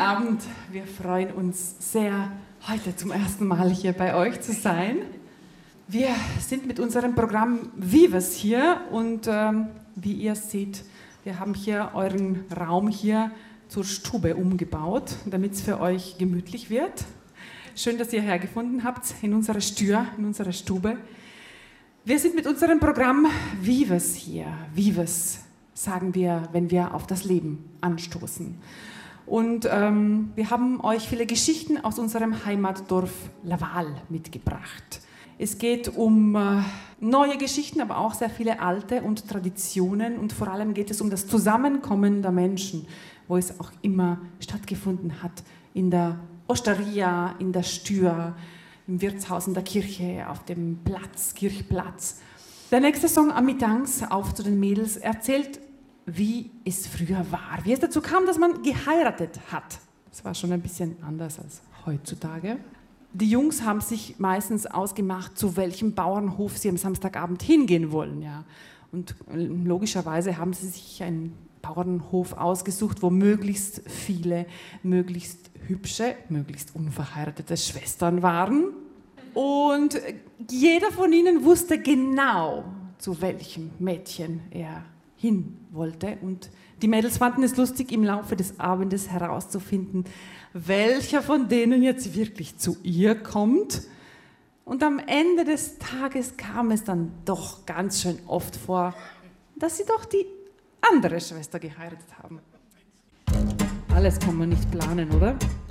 Abend. Wir freuen uns sehr, heute zum ersten Mal hier bei euch zu sein. Wir sind mit unserem Programm Vives hier und wie ihr seht, wir haben hier euren Raum hier zur Stube umgebaut, damit es für euch gemütlich wird. Schön, dass ihr hergefunden habt in unserer Stube. Wir sind mit unserem Programm Vives hier. Vives sagen wir, wenn wir auf das Leben anstoßen. Und wir haben euch viele Geschichten aus unserem Heimatdorf Laval mitgebracht. Es geht um neue Geschichten, aber auch sehr viele alte und Traditionen. Und vor allem geht es um das Zusammenkommen der Menschen, wo es auch immer stattgefunden hat. In der Osteria, in der Stür, im Wirtshaus, in der Kirche, auf dem Platz, Kirchplatz. Der nächste Song, Amitanz, auf zu den Mädels, erzählt, wie es früher war, wie es dazu kam, dass man geheiratet hat. Das war schon ein bisschen anders als heutzutage. Die Jungs haben sich meistens ausgemacht, zu welchem Bauernhof sie am Samstagabend hingehen wollen. Ja. Und logischerweise haben sie sich einen Bauernhof ausgesucht, wo möglichst viele, möglichst hübsche, möglichst unverheiratete Schwestern waren. Und jeder von ihnen wusste genau, zu welchem Mädchen er hin wollte. Und die Mädels fanden es lustig, im Laufe des Abends herauszufinden, welcher von denen jetzt wirklich zu ihr kommt. Und am Ende des Tages kam es dann doch ganz schön oft vor, dass sie doch die andere Schwester geheiratet haben. Alles kann man nicht planen, oder?